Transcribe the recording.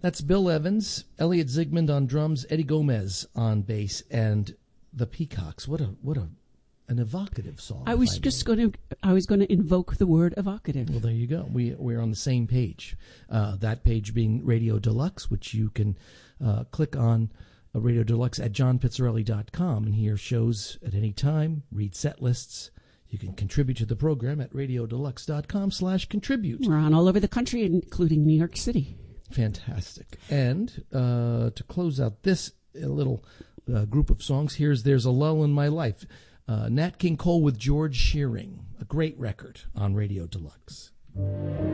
That's Bill Evans, Elliot Zygmunt on drums, Eddie Gomez on bass, and the Peacocks. What an evocative song. I was going to invoke the word evocative. Well, there you go. We're on the same page. That page being Radio Deluxe, which you can click on Radio Deluxe at johnpizzarelli.com and hear shows at any time, read set lists. You can contribute to the program at radiodeluxe.com/contribute. We're on all over the country, including New York City. Fantastic. And to close out this little group of songs, There's a Lull in My Life. Nat King Cole with George Shearing, a great record on Radio Deluxe.